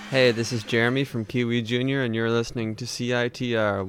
Hey, this is Jeremy from Kiwi Junior, and you're listening to CITR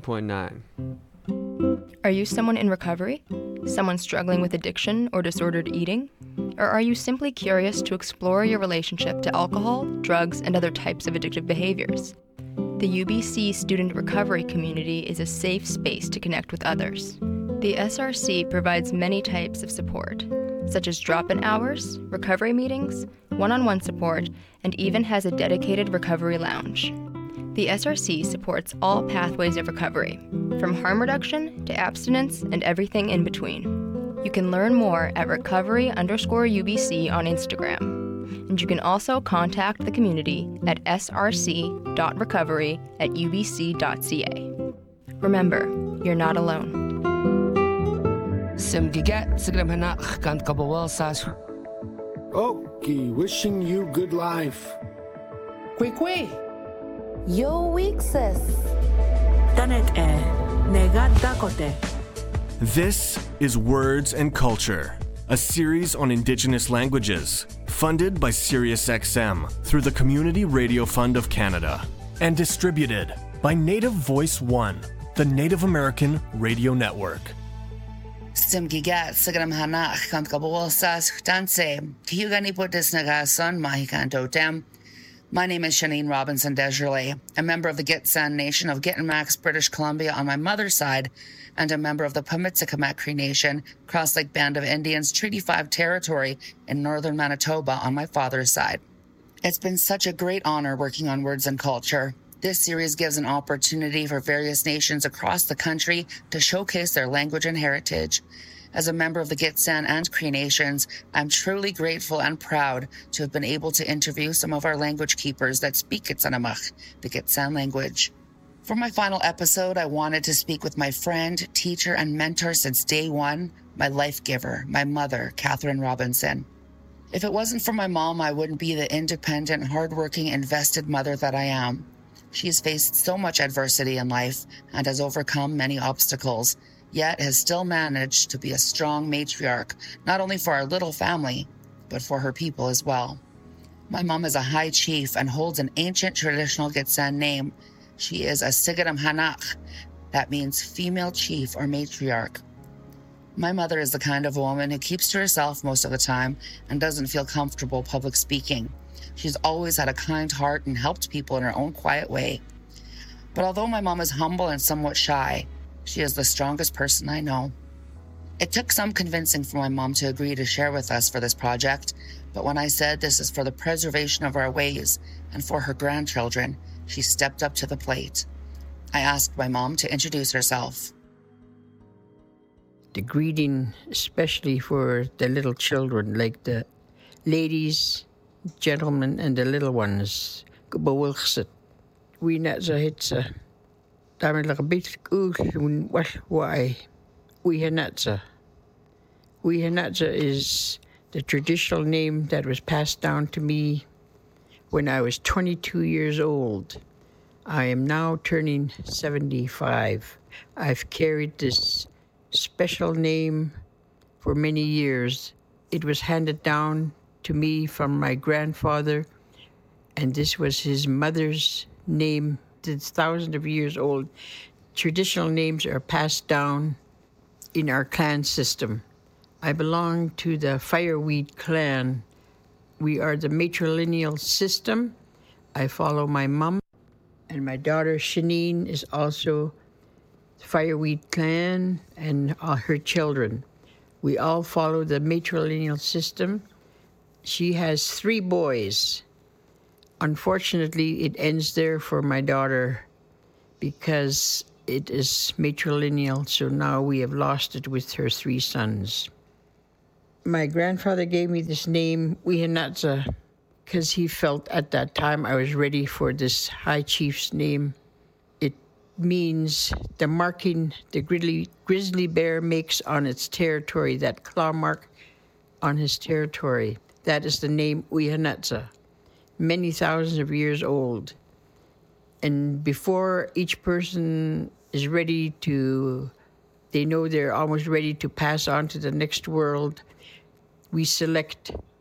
101.9. Are you someone in recovery? Someone struggling with addiction or disordered eating? Or are you simply curious to explore your relationship to alcohol, drugs, and other types of addictive behaviors? The UBC student recovery community is a safe space to connect with others. The SRC provides many types of support, such as drop-in hours, recovery meetings, one-on-one support, and even has a dedicated recovery lounge. The SRC supports all pathways of recovery, from harm reduction to abstinence and everything in between. You can learn more at recovery_UBC on Instagram. And you can also contact the community at src.recovery@ubc.ca. Remember, you're not alone. Okay, wishing you good life. Kwekwe. Yo Wixes. Tanet Negadakote. This is Words and Culture, a series on Indigenous languages, funded by SiriusXM through the Community Radio Fund of Canada, and distributed by Native Voice One, the Native American Radio Network. Simgigat Sigram Hanach Kant Kabawasas Danse Kiyugani Putisnagason Mahikantotem. My name is Shanine Robinson Desjardins, a member of the Gitxsan Nation of Gittimax, British Columbia on my mother's side, and a member of the Pamitsikamak Cree Nation, Cross Lake Band of Indians, Treaty 5 territory in northern Manitoba on my father's side. It's been such a great honor working on Words and Culture. This series gives an opportunity for various nations across the country to showcase their language and heritage. As a member of the Gitxsan and Cree Nations, I'm truly grateful and proud to have been able to interview some of our language keepers that speak Gitsanamach, the Gitxsan language. For my final episode, I wanted to speak with my friend, teacher, and mentor since day one, my life giver, my mother, Catherine Robinson. If it wasn't for my mom, I wouldn't be the independent, hardworking, invested mother that I am. She has faced so much adversity in life and has overcome many obstacles, yet has still managed to be a strong matriarch, not only for our little family, but for her people as well. My mom is a high chief and holds an ancient traditional Gitxsan name. She is a Sigaram Hanach. That means female chief or matriarch. My mother is the kind of woman who keeps to herself most of the time and doesn't feel comfortable public speaking. She's always had a kind heart and helped people in her own quiet way. But although my mom is humble and somewhat shy, she is the strongest person I know. It took some convincing for my mom to agree to share with us for this project, but when I said this is for the preservation of our ways and for her grandchildren, she stepped up to the plate. I asked my mom to introduce herself. The greeting, especially for the little children, like the ladies, gentlemen, and the little ones. Gebawilchset. We net zo hitze. Daarmee lag een beetje oen why. Wihanatza. Wihanatza is the traditional name that was passed down to me when I was 22 years old. I am now turning 75. I've carried this special name for many years. It was handed down to me from my grandfather, and this was his mother's name. It's thousands of years old. Traditional names are passed down in our clan system. I belong to the Fireweed clan. We are the matrilineal system. I follow my mom, and my daughter Shanine is also Fireweed clan and all her children. We all follow the matrilineal system. She has 3 boys. Unfortunately, it ends there for my daughter because it is matrilineal, so now we have lost it with her 3 sons. My grandfather gave me this name, Wihanatza, because he felt at that time I was ready for this high chief's name. It means the marking the grizzly bear makes on its territory, that claw mark on his territory. That is the name Wihanatza, many thousands of years old. And before each person is ready to, they know they're almost ready to pass on to the next world, we select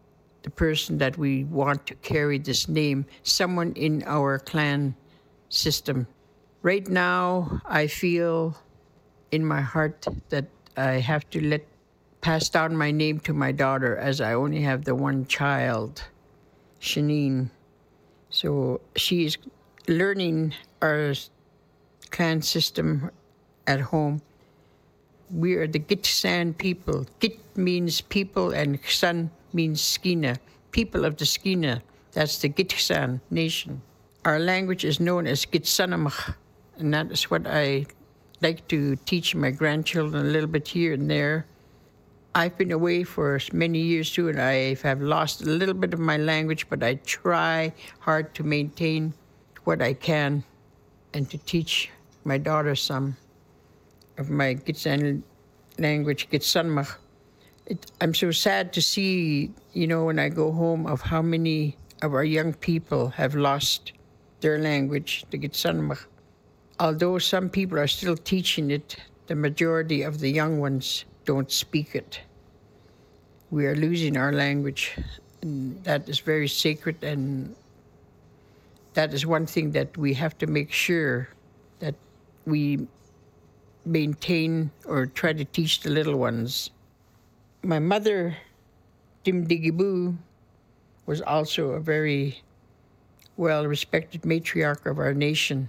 the person that we want to carry this name, someone in our clan system. Right now, I feel in my heart that I have to pass down my name to my daughter, as I only have the one child, Shanine. So she's learning our clan system at home. We are the Gitxsan people. Git means people and Xan means Skeena. People of the Skeena. That's the Gitxsan nation. Our language is known as Gitsanamach, and that is what I like to teach my grandchildren a little bit here and there. I've been away for many years too, and I have lost a little bit of my language, but I try hard to maintain what I can and to teach my daughter some of my Gitsan language, Gitsanmach. I'm so sad to see, when I go home, of how many of our young people have lost their language, the Gitsanmach. Although some people are still teaching it, the majority of the young ones don't speak it. We are losing our language, and that is very sacred, and that is one thing that we have to make sure that we maintain or try to teach the little ones. My mother, Dimdigibu, was also a very well-respected matriarch of our nation.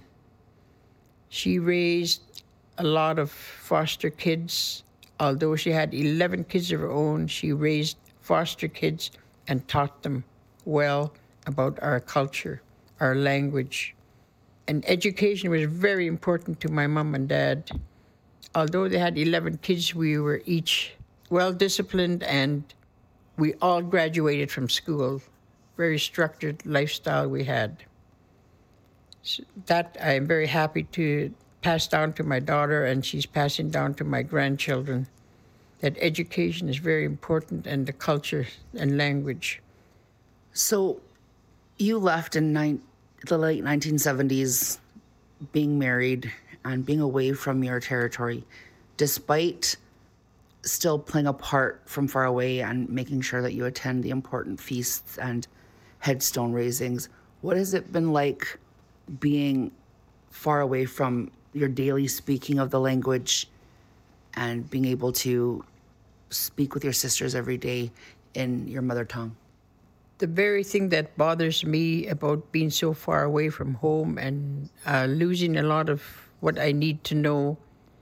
She raised a lot of foster kids. Although she had 11 kids of her own, she raised foster kids and taught them well about our culture, our language. And education was very important to my mom and dad. Although they had 11 kids, we were each well-disciplined, and we all graduated from school. Very structured lifestyle we had. So that I am very happy to pass down to my daughter, and she's passing down to my grandchildren, that education is very important, and the culture and language. So you left in the late 1970s, being married and being away from your territory, despite still playing a part from far away and making sure that you attend the important feasts and headstone raisings. What has it been like being far away from your daily speaking of the language and being able to speak with your sisters every day in your mother tongue? The very thing that bothers me about being so far away from home and losing a lot of what I need to know,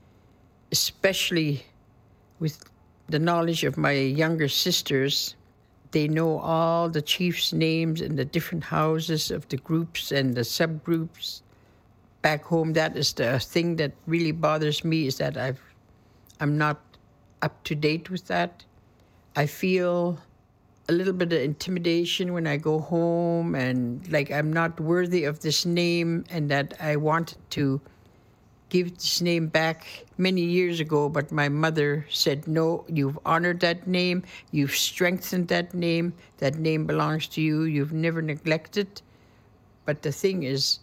especially with the knowledge of my younger sisters. They know all the chiefs' names and the different houses of the groups and the subgroups. Back home, that is the thing that really bothers me, is that I'm not up to date with that. I feel a little bit of intimidation when I go home, and like I'm not worthy of this name, and that I wanted to give this name back many years ago, but my mother said, no, you've honored that name, you've strengthened that name belongs to you, you've never neglected. But the thing is,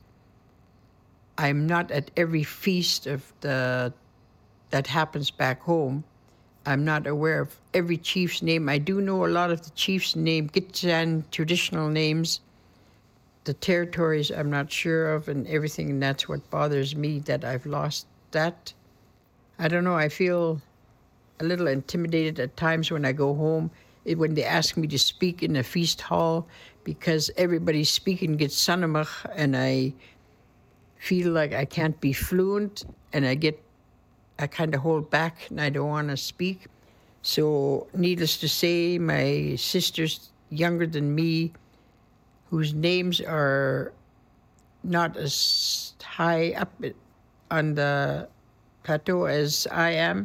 I'm not at every feast of that happens back home. I'm not aware of every chief's name. I do know a lot of the chief's name, Gitxsan traditional names. The territories I'm not sure of and everything, and that's what bothers me, that I've lost that. I don't know, I feel a little intimidated at times when I go home, when they ask me to speak in a feast hall, because everybody's speaking Gitsanamach, and I feel like I can't be fluent, and I kind of hold back, and I don't want to speak. So needless to say, my sisters younger than me, whose names are not as high up on the plateau as I am,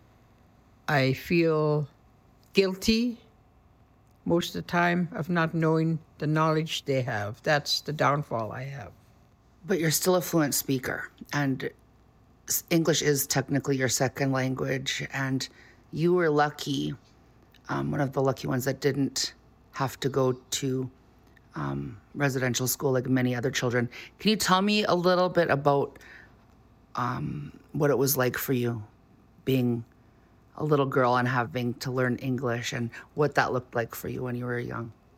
I feel guilty most of the time of not knowing the knowledge they have. That's the downfall I have. But you're still a fluent speaker, and English is technically your second language, and you were lucky, one of the lucky ones that didn't have to go to residential school like many other children. Can you tell me a little bit about what it was like for you being a little girl and having to learn English, and what that looked like for you when you were young?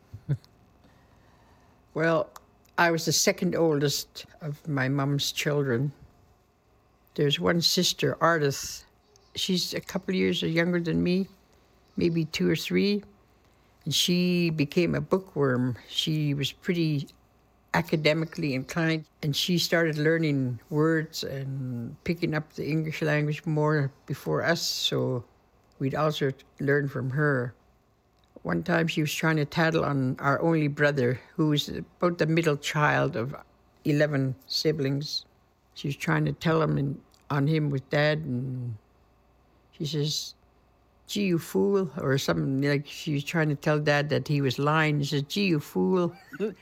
Well, I was the second oldest of my mum's children. There's one sister, Ardith. She's a couple of years younger than me, maybe 2 or 3. And she became a bookworm. She was pretty academically inclined, and she started learning words and picking up the English language more before us, so we'd also learn from her. One time she was trying to tattle on our only brother, who was about the middle child of 11 siblings. She was trying to tell him on him with Dad, and she says, "Gee, you fool," or something like she was trying to tell Dad that he was lying. He says, "Gee, you fool."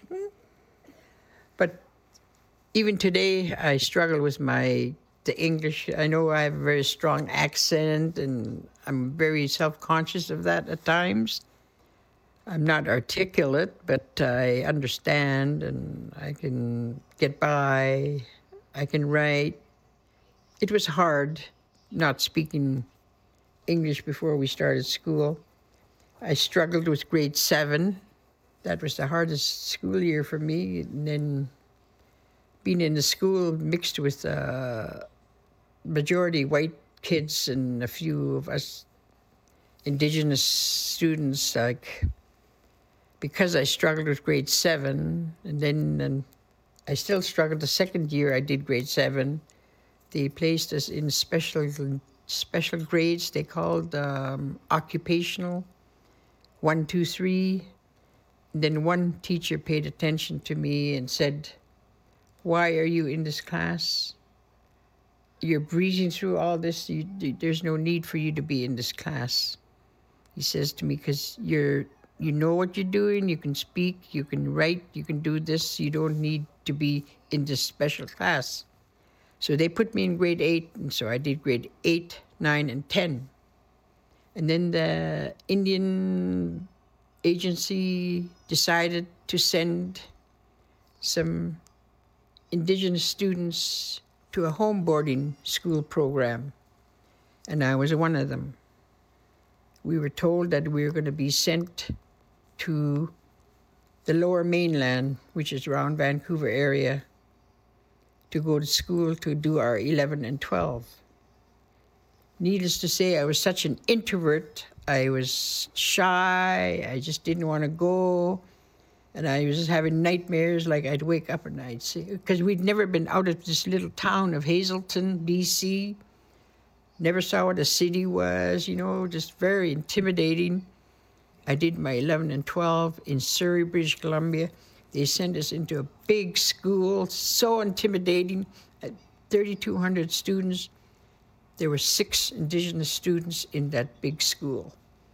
But even today, I struggle with the English. I know I have a very strong accent, and I'm very self-conscious of that at times. I'm not articulate, but I understand, and I can get by. I can write. It was hard not speaking English before we started school. I struggled with grade 7. That was the hardest school year for me. And then being in the school mixed with majority white kids and a few of us Indigenous students, because I struggled with grade 7, and then I still struggled the second year I did grade 7. They placed us in special grades. They called occupational 1, 2, 3. And then one teacher paid attention to me and said, "Why are you in this class? You're breezing through all this. There's no need for you to be in this class." He says to me, "Because you know what you're doing. You can speak, you can write, you can do this. You don't need to be in this special class." So they put me in grade 8, and so I did grade 8, 9, and 10. And then the Indian agency decided to send some Indigenous students to a home boarding school program, and I was one of them. We were told that we were going to be sent to the Lower Mainland, which is around Vancouver area, to go to school to do our 11 and 12. Needless to say, I was such an introvert. I was shy. I just didn't want to go. And I was just having nightmares, like I'd wake up and I'd say, because we'd never been out of this little town of Hazelton, BC. Never saw what a city was, just very intimidating. I did my 11 and 12 in Surrey, British Columbia. They sent us into a big school, so intimidating. 3,200 students. There were 6 Indigenous students in that big school,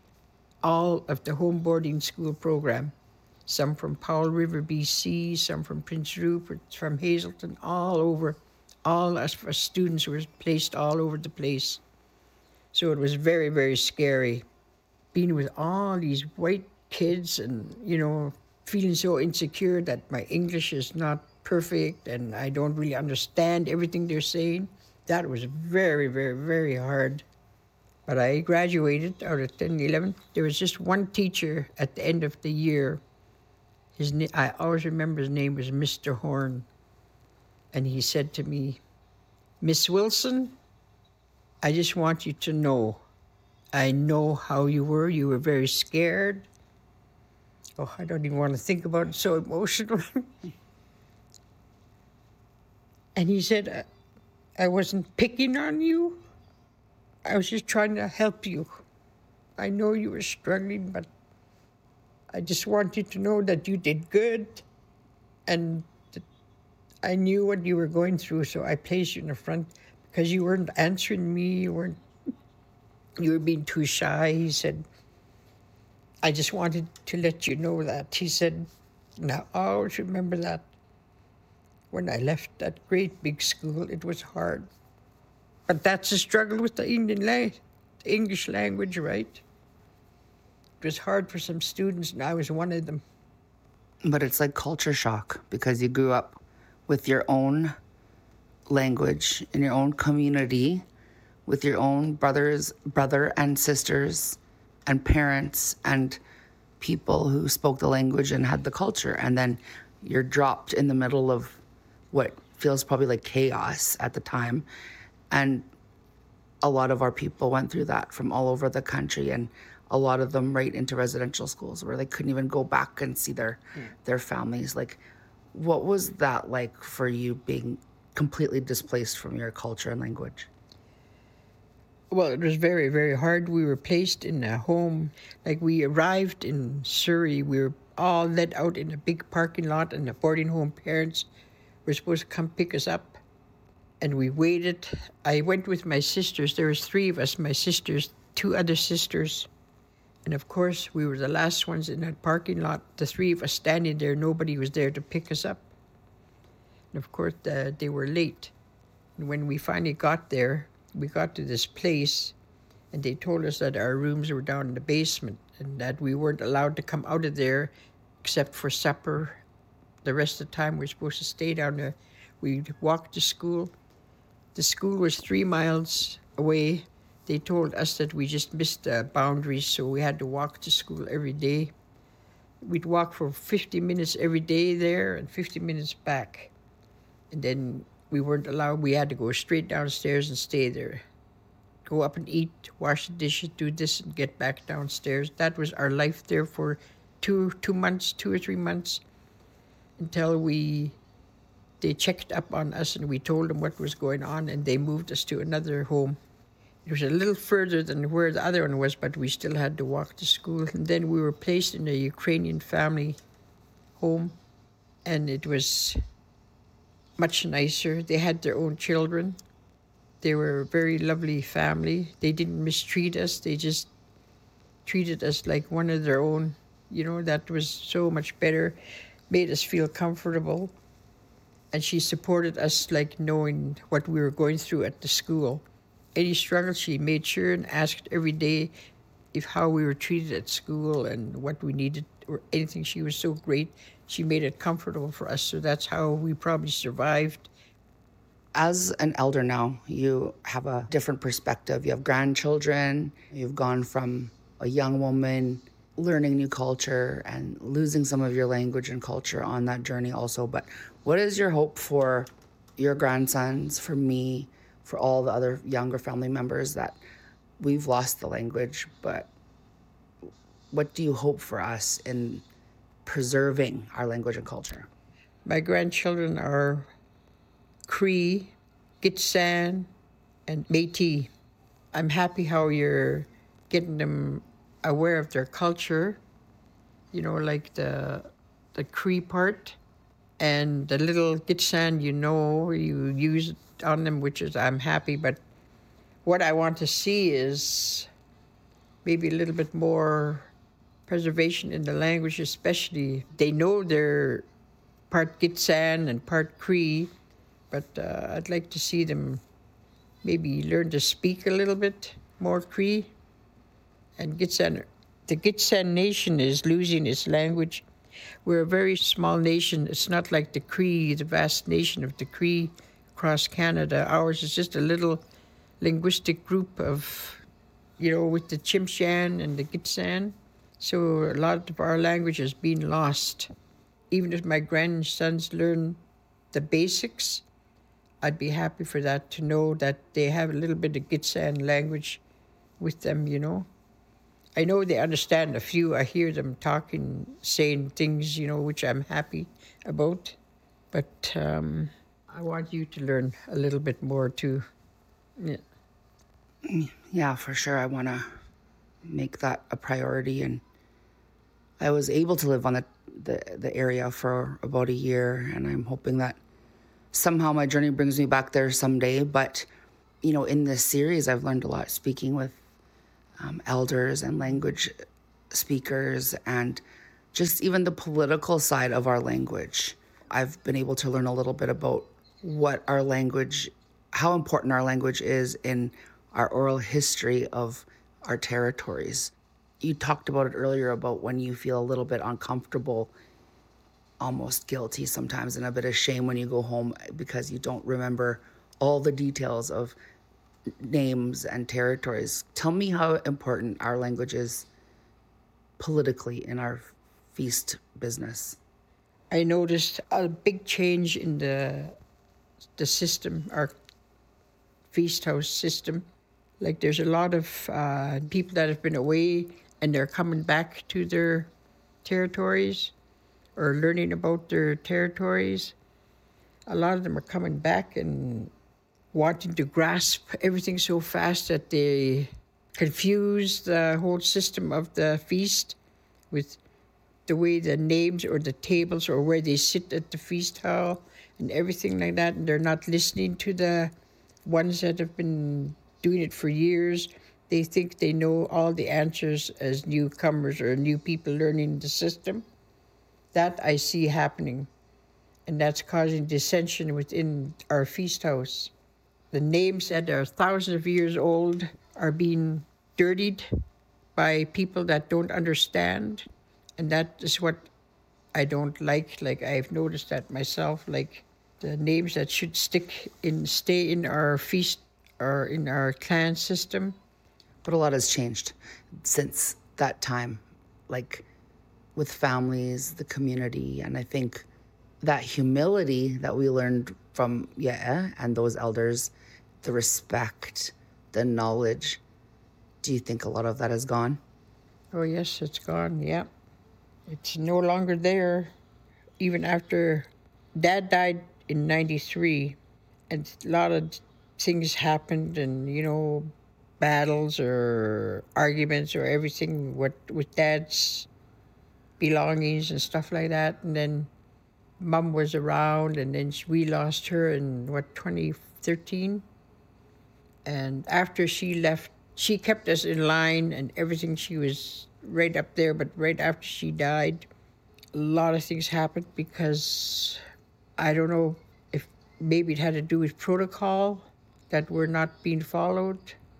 all of the home boarding school program. Some from Powell River, BC, some from Prince Rupert, from Hazelton, all over. All us students were placed all over the place. So it was very, very scary being with all these white kids and, feeling so insecure that my English is not perfect and I don't really understand everything they're saying. That was very, very, very hard. But I graduated out of 10 and 11. There was just one teacher at the end of the year. I always remember his name was Mr. Horn. And he said to me, "Miss Wilson, I just want you to know, I know how you were. You were very scared." Oh, I don't even want to think about it, so emotional. And he said, "I wasn't picking on you. I was just trying to help you. I know you were struggling, but I just want you to know that you did good. And I knew what you were going through, so I placed you in the front because you weren't answering me. You were being too shy." He said, "I just wanted to let you know that." He said, "Now, I always remember that. When I left that great big school, it was hard. But that's a struggle with the English language, right? It was hard for some students, and I was one of them." But it's like culture shock because you grew up with your own language in your own community, with your own brother and sisters and parents and people who spoke the language and had the culture. And then you're dropped in the middle of what feels probably like chaos at the time. And a lot of our people went through that from all over the country, and a lot of them right into residential schools where they couldn't even go back and see their families. Like, what was that like for you, being completely displaced from your culture and language? Well, it was very, very hard. We were placed in a home. Like, we arrived in Surrey. We were all let out in a big parking lot, and the boarding home parents were supposed to come pick us up. And we waited. I went with my sisters. There was 3 of us, my sisters, 2 other sisters. And of course, we were the last ones in that parking lot. The 3 of us standing there, nobody was there to pick us up. And of course, they were late. And when we finally got there, we got to this place, and they told us that our rooms were down in the basement and that we weren't allowed to come out of there except for supper. The rest of the time, we were supposed to stay down there. We'd walk to school. The school was 3 miles away. They told us that we just missed the boundaries, so we had to walk to school every day. We'd walk for 50 minutes every day there and 50 minutes back. And then we weren't allowed. We had to go straight downstairs and stay there. Go up and eat, wash the dishes, do this, and get back downstairs. That was our life there for 2 or 3 months, until they checked up on us and we told them what was going on, and they moved us to another home. It was a little further than where the other one was, but we still had to walk to school. And then we were placed in a Ukrainian family home, and it was much nicer. They had their own children. They were a very lovely family. They didn't mistreat us. They just treated us like one of their own. You know, that was so much better, made us feel comfortable. And she supported us, like knowing what we were going through at the school. Any struggle, she made sure and asked every day how we were treated at school and what we needed or anything. She was so great. She made it comfortable for us, so that's how we probably survived. As an elder now, you have a different perspective. You have grandchildren. You've gone from a young woman learning new culture and losing some of your language and culture on that journey also. But what is your hope for your grandsons, for me, for all the other younger family members that we've lost the language, but what do you hope for us in preserving our language and culture? My grandchildren are Cree, Gitxsan, and Métis. I'm happy how you're getting them aware of their culture, you know, like the Cree part, and the little Gitxsan, you know, you use it on them, which is, I'm happy. But what I want to see is maybe a little bit more preservation in the language, especially. They know they're part Gitxsan and part Cree, but I'd like to see them maybe learn to speak a little bit more Cree. And Gitxsan, the Gitxsan nation is losing its language. We're a very small nation. It's not like the Cree, the vast nation of the Cree across Canada. Ours is just a little linguistic group of, you know, with the Tsimshian and the Gitxsan. So a lot of our language has been lost. Even if my grandsons learn the basics, I'd be happy for that, to know that they have a little bit of Gitxsan language with them, you know. I know they understand a few. I hear them talking, saying things, you know, which I'm happy about. But I want you to learn a little bit more too. Yeah. Yeah, for sure. I want to make that a priority. And I was able to live on the area for about a year, and I'm hoping that somehow my journey brings me back there someday. But, you know, in this series, I've learned a lot speaking with elders and language speakers, and just even the political side of our language. I've been able to learn a little bit about what our language, how important our language is in our oral history of our territories. You talked about it earlier about when you feel a little bit uncomfortable, almost guilty sometimes, and a bit of shame when you go home because you don't remember all the details of names and territories. Tell me how important our language is politically in our feast business. I noticed a big change in the system, our feast house system. Like there's a lot of people that have been away and they're coming back to their territories or learning about their territories. A lot of them are coming back and wanting to grasp everything so fast that they confuse the whole system of the feast with the way the names or the tables or where they sit at the feast hall and everything like that. And they're not listening to the ones that have been doing it for years. They think they know all the answers as newcomers or new people learning the system. That I see happening. And that's causing dissension within our feast house. The names that are thousands of years old are being dirtied by people that don't understand. And that is what I don't like. Like I've noticed that myself, like the names that should stay in our feast or in our clan system. But a lot has changed since that time, like with families, the community, and I think that humility that we learned from and those elders, the respect, the knowledge. Do you think a lot of that is gone? Oh, yes, it's gone, yeah. It's no longer there. Even after Dad died in 93, and a lot of things happened and, battles or arguments or everything with Dad's belongings and stuff like that. And then Mom was around, and then we lost her in, 2013? And after she left, she kept us in line and everything. She was right up there, but right after she died, a lot of things happened because I don't know if maybe it had to do with protocol that were not being followed,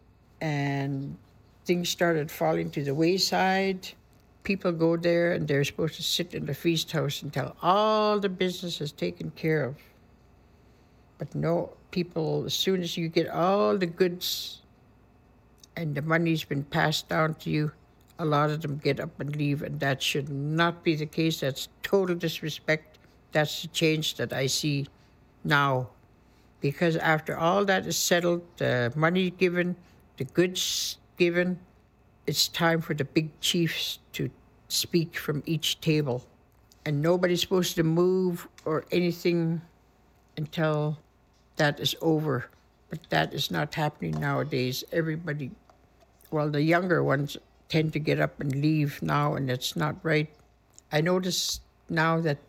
and things started falling to the wayside. People go there and they're supposed to sit in the feast house until all the business is taken care of. But no, people, as soon as you get all the goods and the money's been passed down to you, a lot of them get up and leave, and that should not be the case. That's total disrespect. That's the change that I see now. Because after all that is settled, the money given, the goods given, it's time for the big chiefs to speak from each table. And nobody's supposed to move or anything until that is over. But that is not happening nowadays. Everybody, the younger ones tend to get up and leave now, and it's not right. I notice now that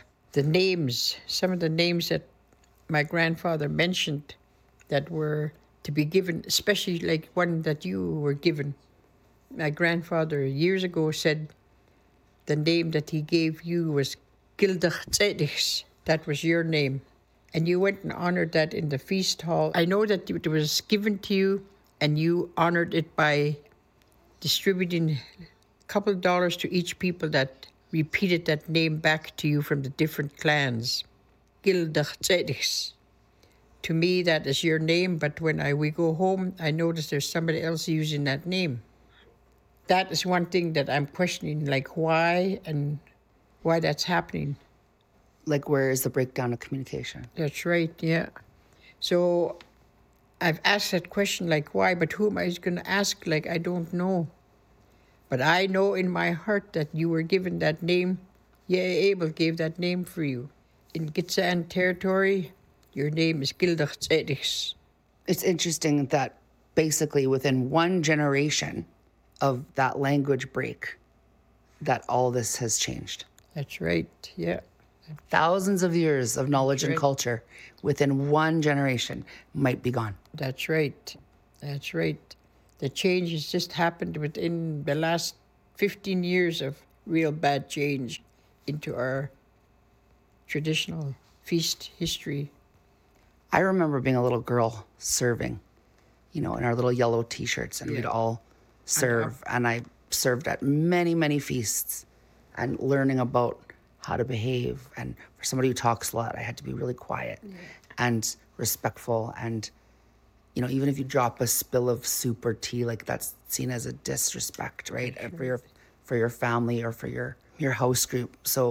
some of the names that my grandfather mentioned that were to be given, especially like one that you were given. My grandfather years ago said the name that he gave you was Gildach Tzedix. That was your name. And you went and honored that in the feast hall. I know that it was given to you and you honored it by distributing a couple of dollars to each people that repeated that name back to you from the different clans. Gildach Tzedix. To me, that is your name, but when we go home, I notice there's somebody else using that name. That is one thing that I'm questioning, like why and why that's happening. Like where is the breakdown of communication? That's right, yeah. So I've asked that question, like why, but who am I going to ask? Like, I don't know. But I know in my heart that you were given that name. Abel gave that name for you. In Gitxsan territory, your name is Gildach Tzedix. It's interesting that basically within one generation of that language break, that all this has changed. That's right, yeah. Thousands of years of knowledge and culture within one generation might be gone. That's right. That's right. The change has just happened within the last 15 years of real bad change into our traditional feast history. I remember being a little girl serving, in our little yellow T-shirts, and we'd all serve. And I served at many, many feasts and learning about how to behave. And for somebody who talks a lot, I had to be really quiet and respectful. And, even if you drop a spill of soup or tea, like that's seen as a disrespect, right? For your family or for your house group. So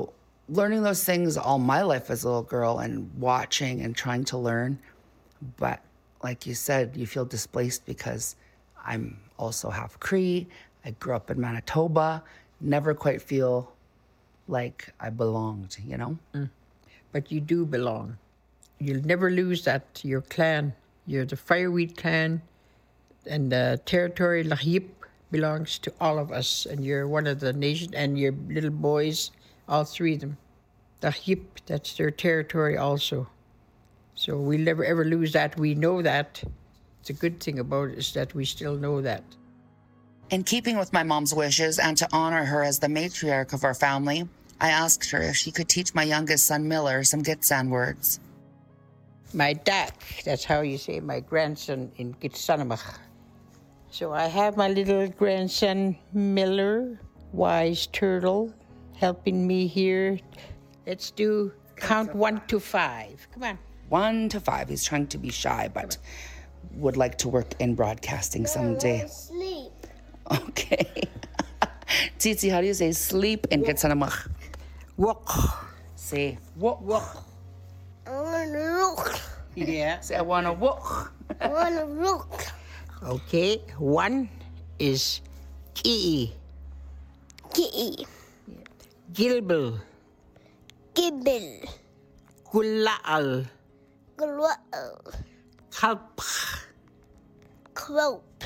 learning those things all my life as a little girl and watching and trying to learn. But like you said, you feel displaced because I'm also half Cree. I grew up in Manitoba, never quite feel like I belonged, you know? But you do belong. You'll never lose that. Your clan. You're the Fireweed clan, and the territory Lahip belongs to all of us, and you're one of the nation, and your little boys, all three of them. Lahip, that's their territory also. So we'll never ever lose that. We know that. The good thing about it is that we still know that. In keeping with my mom's wishes and to honor her as the matriarch of our family, I asked her if she could teach my youngest son, Miller, some Gitxsan words. My dak, that's how you say my grandson in Gitsanamach. So I have my little grandson, Miller, wise turtle, helping me here. Let's do count 1 to 5. Come on. 1 to 5. He's trying to be shy, but would like to work in broadcasting someday. Sleep. Okay. Titi, how do you say sleep in Gitsanamach? Walk. Say walk. Walk. I want to look. Yeah. Say I want to walk. I want to look. Okay. 1 is Ki'i. Ki'i. Gilbil. Gibble. Gula'al. Glwa'al. Kalpch. Crope.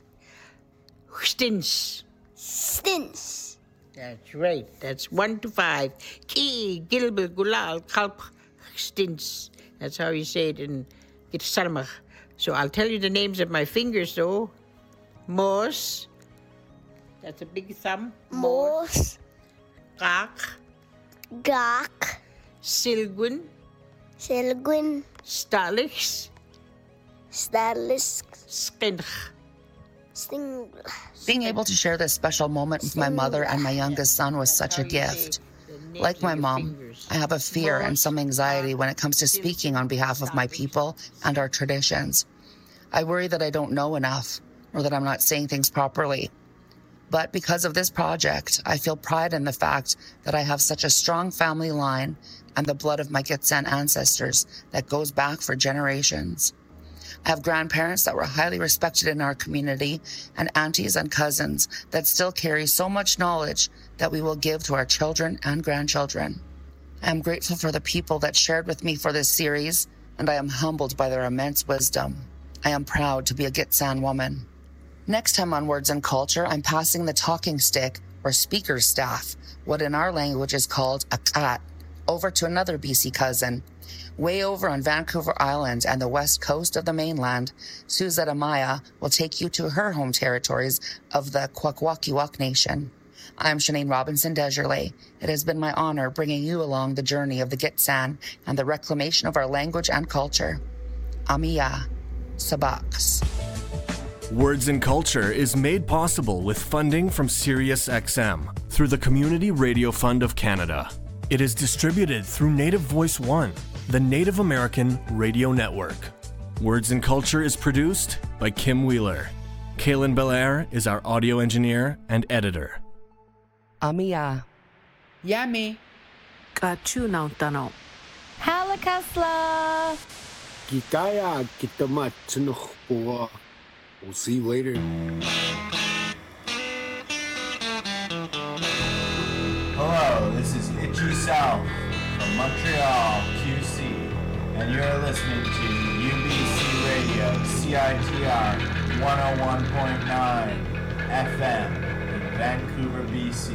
Stins. Stins. That's right. That's 1 to 5. Ki'i, Gilbil, Gula'al, Kalpch, Stins. That's how you say it in Gitsanamach. So I'll tell you the names of my fingers, though. Mos. That's a big thumb. Mos. Gak. Gak. Silgwin. Selgwin. Stalix. Stalisk. Skinch. Sting. Being able to share this special moment with my mother and my youngest son was such a gift. Like my mom, I have a fear and some anxiety when it comes to speaking on behalf of my people and our traditions. I worry that I don't know enough or that I'm not saying things properly. But because of this project, I feel pride in the fact that I have such a strong family line and the blood of my Gitxsan ancestors that goes back for generations. I have grandparents that were highly respected in our community and aunties and cousins that still carry so much knowledge that we will give to our children and grandchildren. I am grateful for the people that shared with me for this series, and I am humbled by their immense wisdom. I am proud to be a Gitxsan woman. Next time on Words and Culture, I'm passing the talking stick or speaker's staff, what in our language is called a kat, over to another BC cousin. Way over on Vancouver Island and the west coast of the mainland, Suzette Amaya will take you to her home territories of the Kwakwaka'wakw Nation. I'm Shanine Robinson Desjardins. It has been my honor bringing you along the journey of the Gitxsan and the reclamation of our language and culture. Amiya Sabaks. Words and Culture is made possible with funding from SiriusXM through the Community Radio Fund of Canada. It is distributed through Native Voice One, the Native American Radio Network. Words and Culture is produced by Kim Wheeler. Kaylin Belair is our audio engineer and editor. Amiya. Yummy. Kachunau tano. Halakasla. Gitaya kitamat tsunukhpua. We'll see you later. Hello, this is Itchy South from Montreal, QC, and you're listening to UBC Radio, CITR 101.9 FM in Vancouver, BC.